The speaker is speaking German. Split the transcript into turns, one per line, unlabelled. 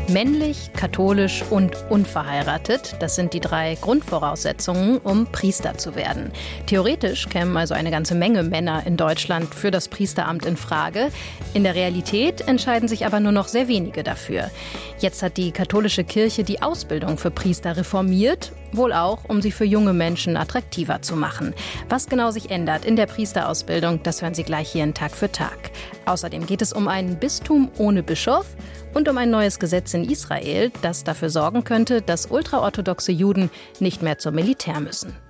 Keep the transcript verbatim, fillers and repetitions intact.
Männlich, katholisch und unverheiratet, das sind die drei Grundvoraussetzungen, um Priester zu werden. Theoretisch kämen also eine ganze Menge Männer in Deutschland für das Priesteramt in Frage. In der Realität entscheiden sich aber nur noch sehr wenige dafür. Jetzt hat die katholische Kirche die Ausbildung für Priester reformiert, wohl auch, um sie für junge Menschen attraktiver zu machen. Was genau sich ändert in der Priesterausbildung, das hören Sie gleich hier in Tag für Tag. Außerdem geht es um ein Bistum ohne Bischof und um ein neues Gesetz in Israel, das dafür sorgen könnte, dass ultraorthodoxe Juden nicht mehr zum Militär müssen.